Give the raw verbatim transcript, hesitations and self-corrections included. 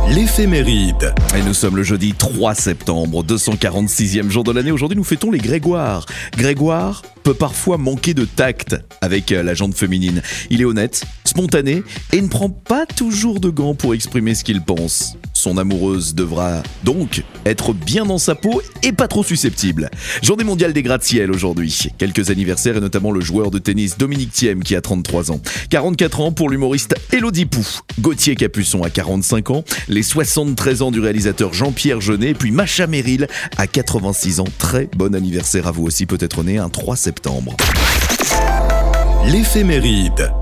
L'éphéméride. Et nous sommes le jeudi trois septembre, deux cent quarante-sixième jour de l'année. Aujourd'hui, nous fêtons les Grégoire. Grégoire peut parfois manquer de tact avec la jante féminine. Il est honnête, spontané et ne prend pas toujours de gants pour exprimer ce qu'il pense. Son amoureuse devra donc être bien dans sa peau et pas trop susceptible. Journée mondiale des gratte-ciel aujourd'hui. Quelques anniversaires et notamment le joueur de tennis Dominique Thiem qui a trente-trois ans. quarante-quatre ans pour l'humoriste Élodie Pou. Gauthier Capuçon à quarante-cinq ans. Les soixante-treize ans du réalisateur Jean-Pierre Jeunet. Puis Macha Merrill à quatre-vingt-six ans. Très bon anniversaire à vous aussi, peut-être né un trois septembre. L'éphéméride.